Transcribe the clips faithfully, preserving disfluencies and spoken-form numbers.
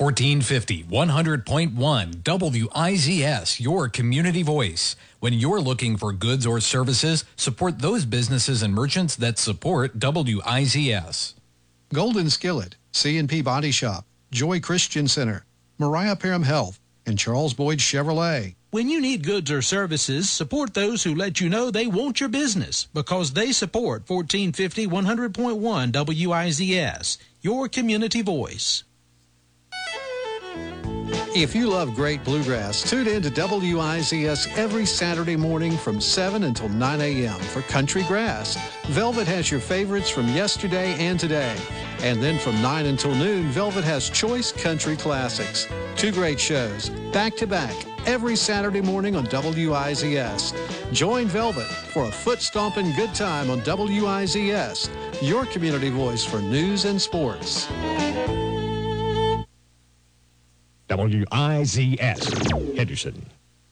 fourteen fifty, one hundred point one W I Z S, your community voice. When you're looking for goods or services, support those businesses and merchants that support W I Z S. Golden Skillet, C and P Body Shop, Joy Christian Center, Mariah Parham Health, and Charles Boyd Chevrolet. When you need goods or services, support those who let you know they want your business, because they support fourteen fifty, one hundred point one W I Z S, your community voice. If you love great bluegrass, tune in to W I Z S every Saturday morning from seven until nine a.m. for Country Grass. Velvet has your favorites from yesterday and today. And then from nine until noon, Velvet has Choice Country Classics. Two great shows, back to back, every Saturday morning on W I Z S. Join Velvet for a foot-stomping good time on W I Z S, your community voice for news and sports. W I Z S, Henderson.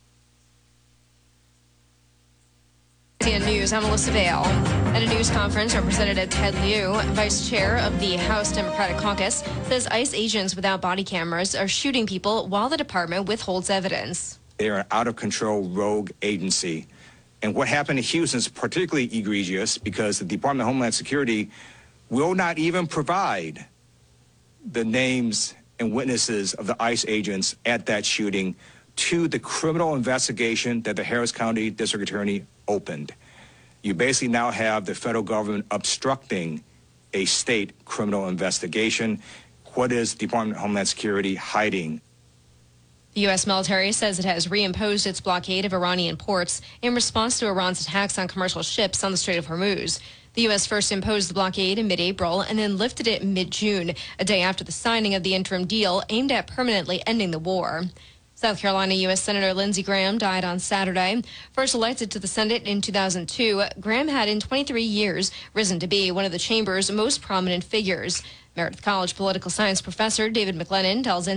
C N News, I'm Melissa Vale. At a news conference, Representative Ted Lieu, vice chair of the House Democratic Caucus, says ICE agents without body cameras are shooting people while the department withholds evidence. They're an out-of-control rogue agency. And what happened in Houston is particularly egregious because the Department of Homeland Security will not even provide the names and witnesses of the ICE agents at that shooting to the criminal investigation that the Harris County District Attorney opened. You basically now have the federal government obstructing a state criminal investigation. What is the Department of Homeland Security hiding? The U S military says it has reimposed its blockade of Iranian ports in response to Iran's attacks on commercial ships on the Strait of Hormuz. The U S first imposed the blockade in mid-April and then lifted it in mid-June, a day after the signing of the interim deal aimed at permanently ending the war. South Carolina U S Senator Lindsey Graham died on Saturday. First elected to the Senate in two thousand two, Graham had in twenty-three years risen to be one of the chamber's most prominent figures. Meredith College political science professor David McLennan tells